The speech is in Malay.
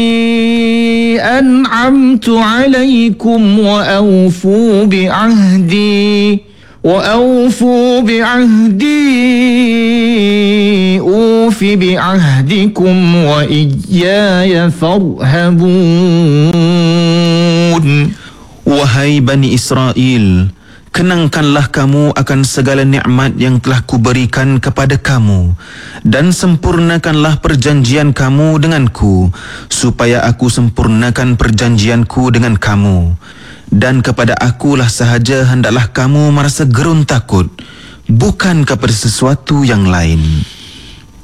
أنعمت عليكم وأوفوا بعهدي أوف بعهدكم وإياي فارهبون. Wahai Bani Israel, kenangkanlah kamu akan segala nikmat yang telah kuberikan kepada kamu dan sempurnakanlah perjanjian kamu denganku supaya aku sempurnakan perjanjianku dengan kamu. Dan kepada akulah sahaja hendaklah kamu merasa gerun takut, bukan kepada sesuatu yang lain.